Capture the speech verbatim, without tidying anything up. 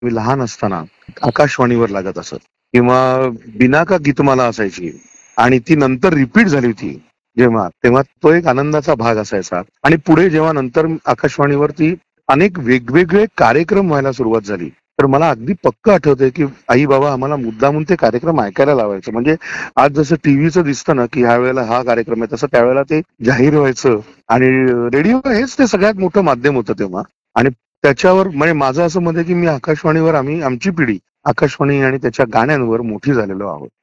मी लहान असताना आकाशवाणीवर लागत असत किंवा बिनाका गीतमाला असायची आणि ती नंतर रिपीट झाली होती जेव्हा, तेव्हा तो एक आनंदाचा भाग असायचा. आणि पुढे जेव्हा नंतर आकाशवाणीवरती अनेक वेगवेगळे कार्यक्रम व्हायला सुरुवात झाली, तर मला अगदी पक्क आठवतंय की आई बाबा आम्हाला मुद्दामून ते कार्यक्रम ऐकायला लावायचे. म्हणजे आज जसं टीव्हीचं दिसतं ना की ह्या वेळेला हा कार्यक्रम आहे, तसं त्यावेळेला ते जाहीर व्हायचं. आणि रेडिओ हेच ते सगळ्यात मोठं माध्यम होतं तेव्हा. आणि त्याच्यावर म्हणजे माझं असं मत आहे की मी आकाशवाणीवर आम्ही आमची पिढी आकाशवाणी आणि त्याच्या गाण्यांवर मोठी झालेलो आहोत.